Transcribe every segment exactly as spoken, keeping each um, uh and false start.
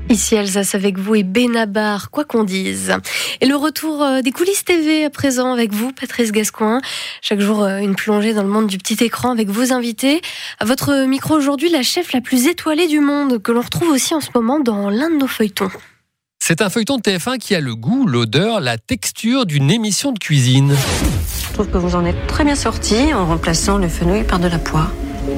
Ici Alsace avec vous et Benabar, quoi qu'on dise. Et le retour des coulisses T V à présent avec vous, Patrice Gascoin. Chaque jour, une plongée dans le monde du petit écran avec vos invités. À votre micro aujourd'hui, la chef la plus étoilée du monde, que l'on retrouve aussi en ce moment dans l'un de nos feuilletons. C'est un feuilleton de T F un qui a le goût, l'odeur, la texture d'une émission de cuisine. Je trouve que vous en êtes très bien sorti en remplaçant le fenouil par de la poire.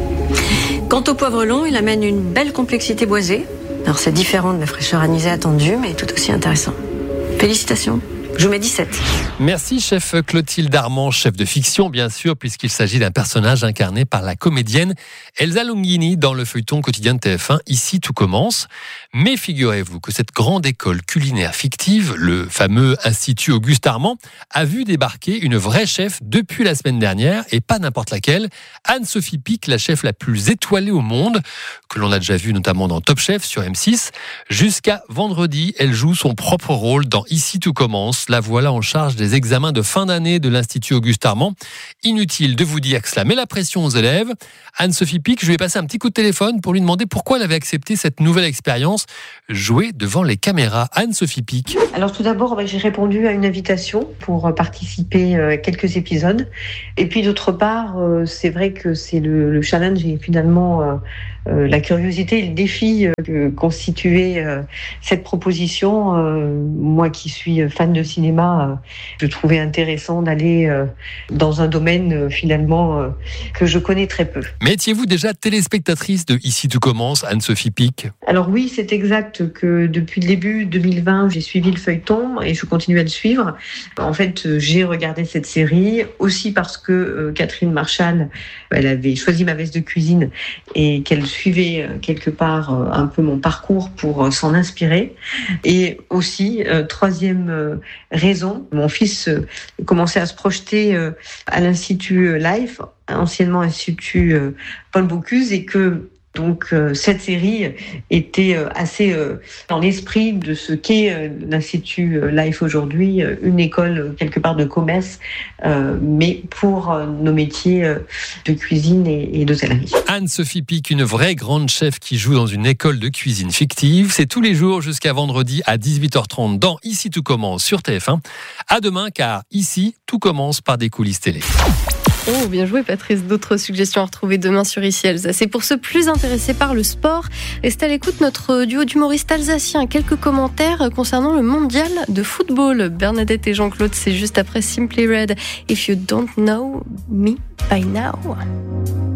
Quant au poivre long, il amène une belle complexité boisée. Alors c'est différent de la fraîcheur anisée attendue, mais tout aussi intéressant. Félicitations. Je vous mets dix-sept. Merci chef Clotilde Armand, chef de fiction bien sûr, puisqu'il s'agit d'un personnage incarné par la comédienne Elsa Longhini dans le feuilleton quotidien de T F un. Ici tout commence. Mais figurez-vous que cette grande école culinaire fictive, le fameux Institut Auguste Armand, a vu débarquer une vraie chef depuis la semaine dernière, et pas n'importe laquelle, Anne-Sophie Pic, la chef la plus étoilée au monde, que l'on a déjà vue notamment dans Top Chef sur M six. Jusqu'à vendredi, elle joue son propre rôle dans Ici tout commence. La voilà en charge des examens de fin d'année de l'Institut Auguste Armand. Inutile de vous dire que cela met la pression aux élèves. Anne-Sophie Pic, je lui ai passé un petit coup de téléphone pour lui demander pourquoi elle avait accepté cette nouvelle expérience, jouer devant les caméras. Anne-Sophie Pic. Alors tout d'abord, j'ai répondu à une invitation pour participer à quelques épisodes. Et puis d'autre part, c'est vrai que c'est le, le challenge et finalement euh, la curiosité et le défi que constituait euh, cette proposition. Euh, moi qui suis fan de cinéma, euh, je trouvais intéressant d'aller euh, dans un domaine euh, finalement euh, que je connais très peu. Mais étiez-vous déjà téléspectatrice de Ici tout commence, Anne-Sophie Pic ? Alors oui, c'est exact que depuis le début deux mille vingt, j'ai suivi le feuilleton et je continue à le suivre. En fait, j'ai regardé cette série aussi parce que euh, Catherine Marchal, elle avait choisi ma veste de cuisine et qu'elle suivait euh, quelque part euh, un peu mon parcours pour euh, s'en inspirer. Et aussi, euh, troisième euh, raison, mon fils euh, commençait à se projeter euh, à l'Institut Life, anciennement Institut euh, Paul Bocuse, et que donc euh, cette série était euh, assez euh, dans l'esprit de ce qu'est euh, l'Institut Life aujourd'hui, euh, une école euh, quelque part de commerce, euh, mais pour euh, nos métiers euh, de cuisine et, et d'hôtellerie. Anne-Sophie Pic, une vraie grande chef qui joue dans une école de cuisine fictive. C'est tous les jours jusqu'à vendredi à dix-huit heures trente dans Ici tout commence sur T F un. À demain, car ici tout commence par des coulisses télé. Oh, bien joué Patrice, d'autres suggestions à retrouver demain sur Ici Alsace. C'est pour ceux plus intéressés par le sport. Restez à l'écoute, notre duo d'humoristes alsaciens. Quelques commentaires concernant le mondial de football. Bernadette et Jean-Claude, c'est juste après Simply Red. If you don't know me by now.